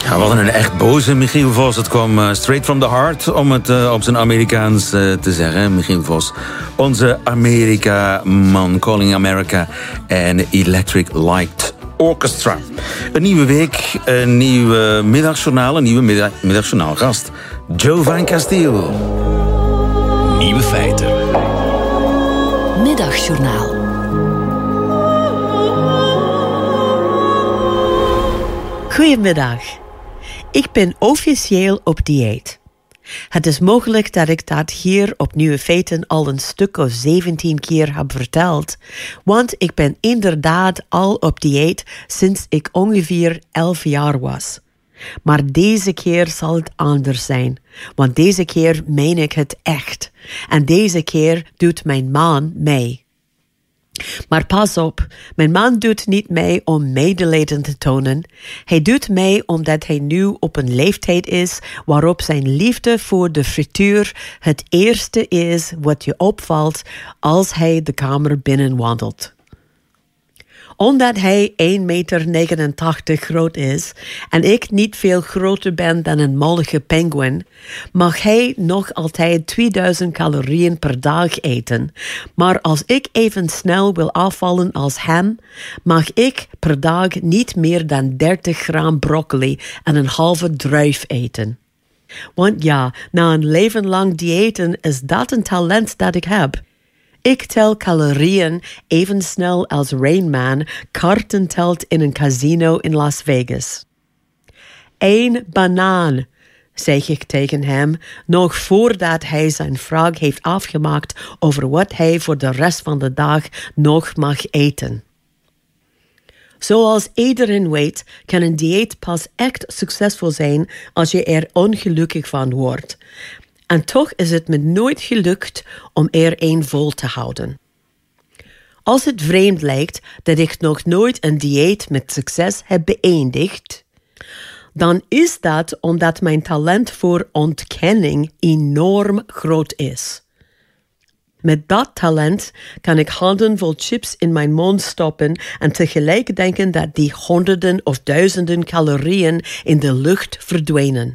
Ja, we hadden een echt boze Michiel Vos. Het kwam straight from the heart, om het op zijn Amerikaans te zeggen. Michiel Vos, onze Amerika-man, Calling America en Electric Light Orchestra. Een nieuwe week, een nieuw middagjournaal, een nieuwe middagjournaalgast. Joe van Castiel. Nieuwe feiten. Middagjournaal. Goedemiddag. Ik ben officieel op dieet. Het is mogelijk dat ik dat hier op Nieuwe Feiten al een stuk of 17 keer heb verteld, want ik ben inderdaad al op dieet sinds ik ongeveer 11 jaar was. Maar deze keer zal het anders zijn, want deze keer meen ik het echt. En deze keer doet mijn man mee. Maar pas op, mijn man doet niet mee om medelijden te tonen. Hij doet mee omdat hij nu op een leeftijd is waarop zijn liefde voor de frituur het eerste is wat je opvalt als hij de kamer binnenwandelt. Omdat hij 1,89 meter groot is en ik niet veel groter ben dan een mollige penguin, mag hij nog altijd 2000 calorieën per dag eten. Maar als ik even snel wil afvallen als hem, mag ik per dag niet meer dan 30 gram broccoli en een halve druif eten. Want ja, na een leven lang diëten is dat een talent dat ik heb. Ik tel calorieën even snel als Rain Man kaarten telt in een casino in Las Vegas. 1 banaan, zeg ik tegen hem, nog voordat hij zijn vraag heeft afgemaakt over wat hij voor de rest van de dag nog mag eten. Zoals iedereen weet, kan een dieet pas echt succesvol zijn als je er ongelukkig van wordt. En toch is het me nooit gelukt om er een vol te houden. Als het vreemd lijkt dat ik nog nooit een dieet met succes heb beëindigd, dan is dat omdat mijn talent voor ontkenning enorm groot is. Met dat talent kan ik handen vol chips in mijn mond stoppen en tegelijk denken dat die honderden of duizenden calorieën in de lucht verdwijnen.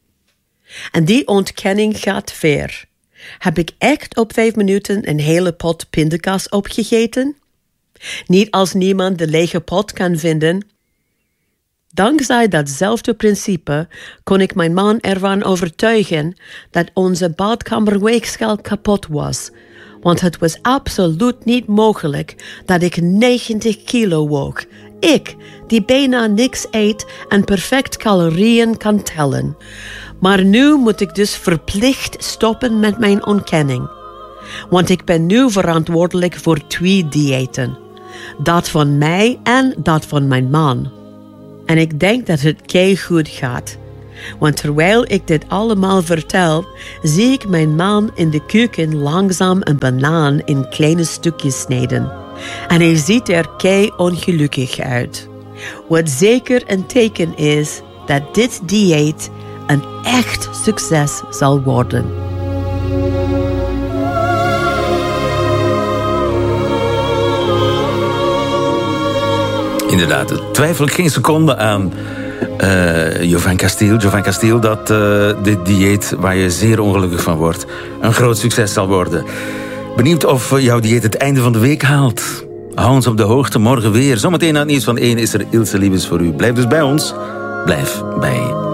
En die ontkenning gaat ver. Heb ik echt op 5 minuten een hele pot pindakaas opgegeten? Niet als niemand de lege pot kan vinden. Dankzij datzelfde principe kon ik mijn man ervan overtuigen dat onze badkamerweegschaal kapot was. Want het was absoluut niet mogelijk dat ik 90 kilo woog. Ik, die bijna niks eet en perfect calorieën kan tellen. Maar nu moet ik dus verplicht stoppen met mijn ontkenning. Want ik ben nu verantwoordelijk voor 2 diëten. Dat van mij en dat van mijn man. En ik denk dat het keigoed gaat. Want terwijl ik dit allemaal vertel, zie ik mijn man in de keuken langzaam een banaan in kleine stukjes snijden. En hij ziet er kei ongelukkig uit. Wat zeker een teken is dat dit dieet een echt succes zal worden. Inderdaad, twijfel ik geen seconde aan Joe van Castiel, dat dit dieet waar je zeer ongelukkig van wordt een groot succes zal worden. Benieuwd of jouw dieet het einde van de week haalt. Hou ons op de hoogte, morgen weer. Zometeen aan het nieuws van 1 is er Ilse Liebes voor u. Blijf dus bij ons. Blijf bij